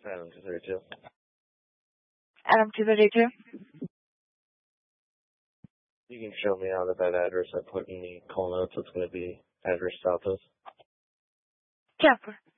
Adam 232. Adam 232. You can show me out of that address I put in the call notes. It's going to be address Southwest. Jennifer.